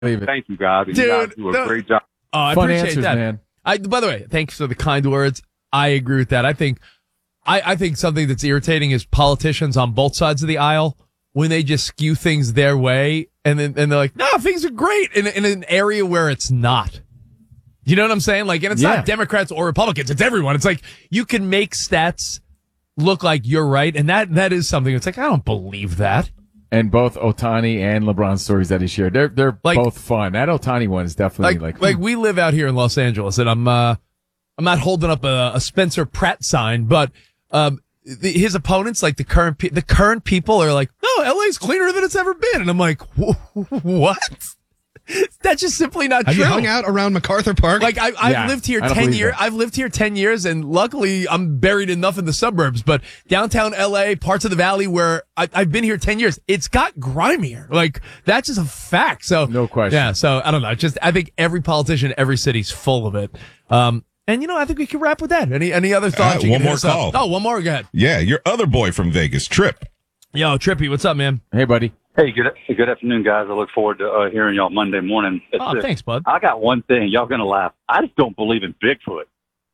Leave it. Thank you, guys. You Dude, guys do a great job. Oh, I Fun appreciate answers, that. man. By the way, thanks for the kind words. I agree with that. I think something that's irritating is politicians on both sides of the aisle when they just skew things their way and they're like, no, things are great in an area where it's not. You know what I'm saying? Like, and it's not Democrats or Republicans. It's everyone. It's like you can make stats look like you're right. And that is something. It's like, I don't believe that. And both Ohtani and LeBron's stories that he shared, they're like, both fun. That Ohtani one is definitely like we live out here in Los Angeles, and I'm not holding up a Spencer Pratt sign, but his opponents, like the current people, are like, no, LA's cleaner than it's ever been, and I'm like, what? That's just simply not Have true. you hung out around MacArthur Park? Like I've lived here 10 years. I've lived here 10 years, and luckily I'm buried enough in the suburbs. But downtown LA, parts of the valley where I've been here 10 years, it's got grimier. Like that's just a fact. So no question. Yeah. So I don't know. I think every politician, every city's full of it. And I think we can wrap with that. Any other thoughts? One more call. Oh, one more. Go ahead. Yeah, your other boy from Vegas, Trip. Yo, Trippy, what's up, man? Hey, buddy. Hey, good afternoon, guys. I look forward to hearing y'all Monday morning. Thanks, bud. I got one thing. Y'all going to laugh. I just don't believe in Bigfoot.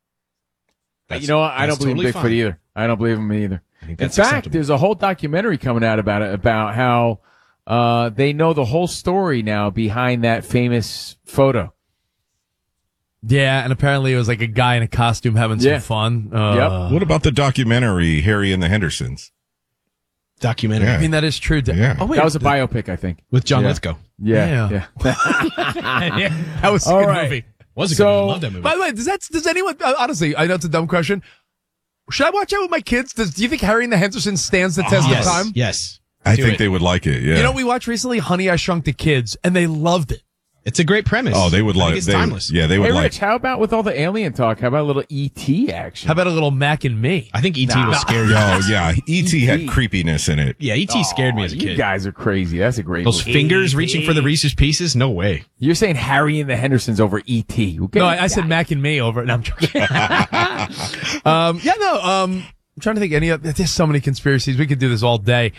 You know what? I don't believe in Bigfoot either. I don't believe him either. In fact, there's a whole documentary coming out about it, about how they know the whole story now behind that famous photo. Yeah, and apparently it was like a guy in a costume having some fun. Yep. What about the documentary Harry and the Hendersons? Documentary. Yeah. I mean, that is true. Yeah. Oh, wait, That was a biopic, I think. With John Lithgow. Yeah. that was a All good right. movie. Was a good movie. Love that movie. By the way, does anyone, honestly, I know it's a dumb question. Should I watch it with my kids? Do you think Harry and the Hendersons stands the test of time? Yes. I think they would like it, yeah. You know, we watched recently Honey, I Shrunk the Kids, and they loved it. It's a great premise. Oh, they would like it. It's timeless. Yeah, they would Hey, like Rich, how about with all the alien talk? How about a little E.T. action? How about a little Mac and Me? I think E.T. was scary. Oh, yeah. E.T. had creepiness in it. Yeah, E.T. scared me as a You kid. guys are crazy. That's a great Those movie. fingers reaching for the Reese's Pieces? No way. You're saying Harry and the Hendersons over E.T. Okay? No, I said Mac and Me over it. No, I'm joking. I'm trying to think there's so many conspiracies. We could do this all day.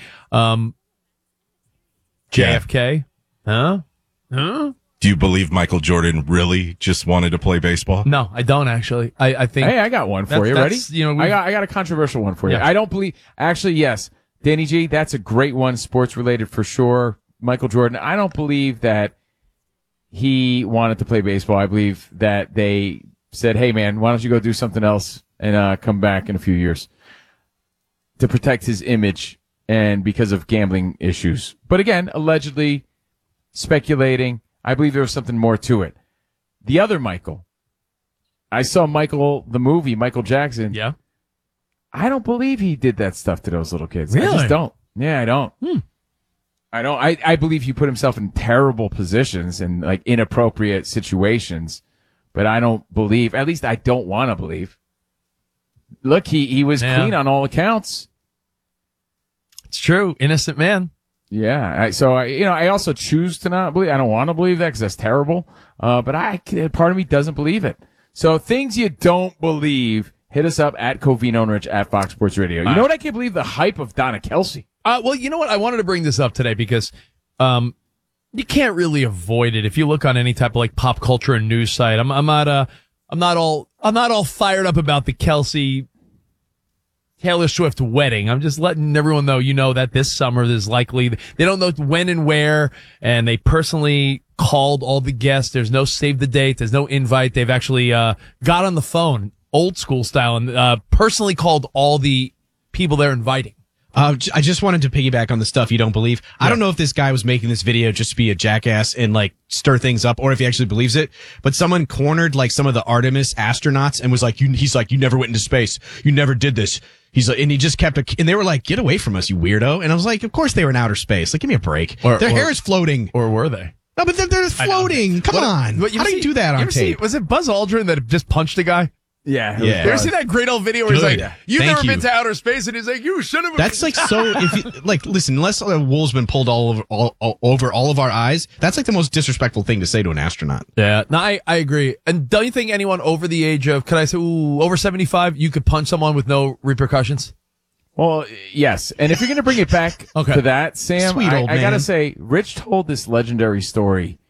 JFK? Huh? Do you believe Michael Jordan really just wanted to play baseball? No, I don't actually. I think. Hey, I got one for you. Ready? I got a controversial one for you. Yeah. I don't believe. Actually, yes, Danny G. That's a great one, sports related for sure. Michael Jordan. I don't believe that he wanted to play baseball. I believe that they said, "Hey, man, why don't you go do something else and come back in a few years," to protect his image and because of gambling issues. But again, allegedly speculating. I believe there was something more to it. The other Michael. I saw Michael, the movie, Michael Jackson. Yeah. I don't believe he did that stuff to those little kids. Really? I just don't. Yeah, I don't. I don't. I believe he put himself in terrible positions and like inappropriate situations, but I don't believe, at least I don't want to believe. Look, he was clean on all accounts. It's true. Innocent man. Yeah. I also choose to not believe. I don't want to believe that because that's terrible. But part of me doesn't believe it. So things you don't believe, hit us up at Covino and Rich at Fox Sports Radio. You know what? I can't believe the hype of Donna Kelsey. Well, you know what? I wanted to bring this up today because, you can't really avoid it. If you look on any type of like pop culture and news site, I'm not all fired up about the Kelsey Taylor Swift wedding. I'm just letting everyone know, that this summer there's likely, they don't know when and where, and they personally called all the guests. There's no save the date. There's no invite. They've actually, got on the phone, old school style, and, personally called all the people they're inviting. I just wanted to piggyback on the stuff you don't believe. Yeah. I don't know if this guy was making this video just to be a jackass and like stir things up, or if he actually believes it. But someone cornered like some of the Artemis astronauts and was like, he's like, you never went into space. You never did this. He's like, and he just kept and they were like, get away from us, you weirdo. And I was like, of course they were in outer space. Like, give me a break. Their hair is floating. Or were they? No, but they're floating. Come on. How do you do that on tape? Was it Buzz Aldrin that just punched a guy? Yeah. You ever see that great old video where he's like, you've Thank never you. been to outer space? And he's like, you should have. That's like so, listen, unless a wool's been pulled all over all of our eyes, that's like the most disrespectful thing to say to an astronaut. Yeah, no, I agree. And don't you think anyone over the age of, could I say, over 75, you could punch someone with no repercussions? Well, yes. And if you're going to bring it back to that, Sam, Sweet old I got to man. say, Rich told this legendary story